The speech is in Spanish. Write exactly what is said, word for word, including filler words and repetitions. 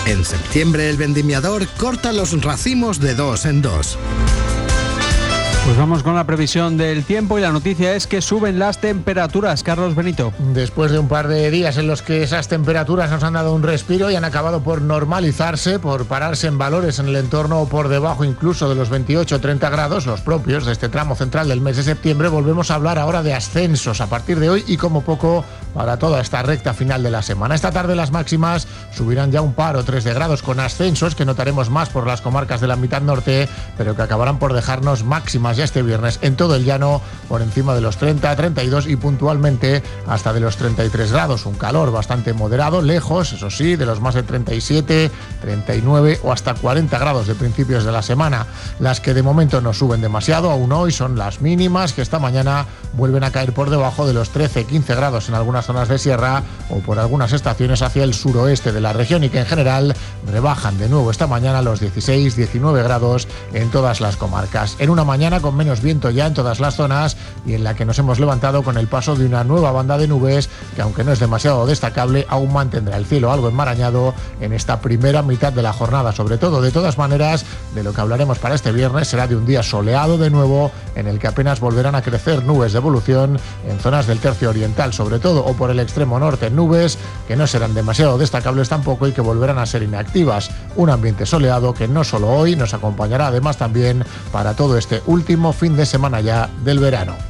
En septiembre el vendimiador corta los racimos de dos en dos. Pues vamos con la previsión del tiempo y la noticia es que suben las temperaturas. Carlos Benito. Después de un par de días en los que esas temperaturas nos han dado un respiro y han acabado por normalizarse, por pararse en valores en el entorno o por debajo incluso de los veintiocho a treinta grados, los propios de este tramo central del mes de septiembre, volvemos a hablar ahora de ascensos a partir de hoy y como poco para toda esta recta final de la semana. Esta tarde las máximas subirán ya un par o tres de grados con ascensos que notaremos más por las comarcas de la mitad norte, pero que acabarán por dejarnos máximas ya este viernes en todo el llano por encima de los treinta, treinta y dos y puntualmente hasta de los treinta y tres grados. Un calor bastante moderado, lejos, eso sí, de los más de treinta y siete, treinta y nueve o hasta cuarenta grados de principios de la semana. Las que de momento no suben demasiado aún hoy son las mínimas, que esta mañana vuelven a caer por debajo de los trece, quince grados en algunas zonas de sierra o por algunas estaciones hacia el suroeste de la región y que en general rebajan de nuevo esta mañana los dieciséis, diecinueve grados en todas las comarcas. En una mañana con menos viento ya en todas las zonas y en la que nos hemos levantado con el paso de una nueva banda de nubes que, aunque no es demasiado destacable, aún mantendrá el cielo algo enmarañado en esta primera mitad de la jornada. Sobre todo, de todas maneras, de lo que hablaremos para este viernes será de un día soleado de nuevo, en el que apenas volverán a crecer nubes de evolución en zonas del tercio oriental, sobre todo, o por el extremo norte, nubes que no serán demasiado destacables tampoco y que volverán a ser inactivas. Un ambiente soleado que no solo hoy nos acompañará además también para todo este último fin de semana ya del verano.